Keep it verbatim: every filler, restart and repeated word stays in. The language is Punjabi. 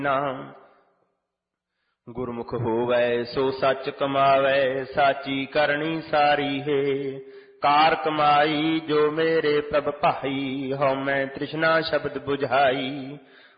ਨਾਮ। ਗੁਰਮੁਖ ਹੋਵੈ ਸੋ ਸੱਚ ਕਮਾਵੈ, ਸਾਚੀ ਕਰਨੀ ਸਾਰੀ ਹੈ। ਕਾਰ ਕਮਾਈ ਜੋ ਮੇਰੇ ਪ੍ਰਭ ਭਾਈ, ਹਉ ਮੈਂ ਤ੍ਰਿਸ਼ਨਾ ਸ਼ਬਦ ਬੁਝਾਈ।